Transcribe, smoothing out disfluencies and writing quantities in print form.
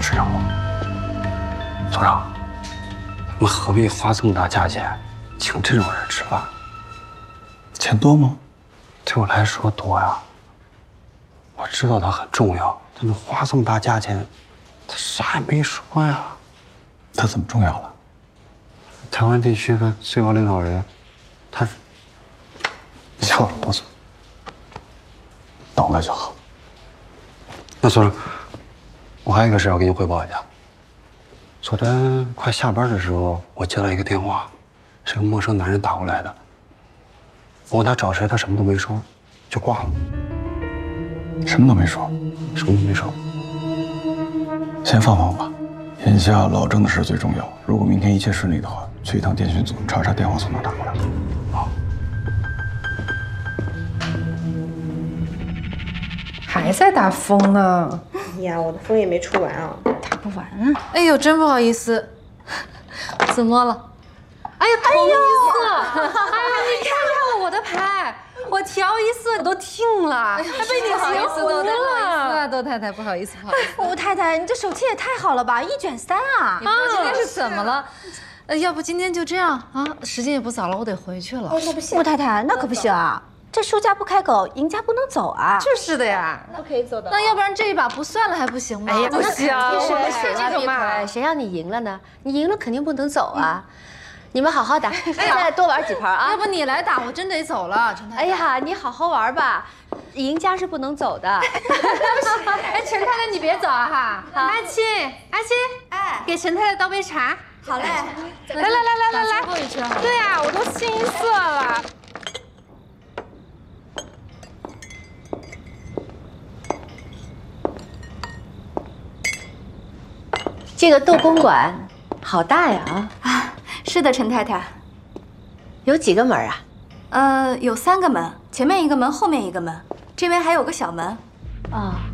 市长，组长，我们何必花这么大价钱请这种人吃饭？ 钱多吗？ 对我来说多呀。我知道他很重要，但是花这么大价钱，他啥也没说呀。 他怎么重要了？ 台湾地区的最高领导人，他是下了不走， 懂了就好。 那组长，我还有一个事要给你汇报一下。昨天快下班的时候，我接到一个电话，是个陌生男人打过来的。我问他找谁，他什么都没说，就挂了。 什么都没说， 什么都没说。 先放放吧。眼下老郑的事最重要。如果明天一切顺利的话，去一趟电讯组查查电话从哪打过来。好。 还在打风呢。 哎呀，我的风也没出完啊， 打不完啊。 哎呦，真不好意思，怎么了？哎呀，同一色！哎呀，你看看我的牌，我调一色都听了，还被你不好意思，窦太太，不好意思啊，窦太太，不好意思，不好意思。 吴太太，你这手气也太好了吧，1卷3啊！ 你今天是怎么了？要不今天就这样啊？时间也不早了，我得回去了。 那不行，吴太太，那可不行啊！这输家不开口，赢家不能走啊！ 就是的呀， 不可以走的。 那要不然这一把不算了还不行吗？ 哎呀， 不行， 这个嘛，谁让你赢了呢？你赢了肯定不能走啊！你们好好打，再多玩几盘啊！ 要不你来打，我真得走了，陈太太。 哎呀，你好好玩吧，赢家是不能走的。 哎，陈太太你别走啊哈！阿七，阿七， 哎， 给陈太太倒杯茶。 好嘞， 来，最后一圈。对呀，我都心色了。 这个窦公馆好大呀啊！是的，陈太太。 有几个门啊？ 有3个门，前面一个门，后面一个门，这边还有个小门。 啊。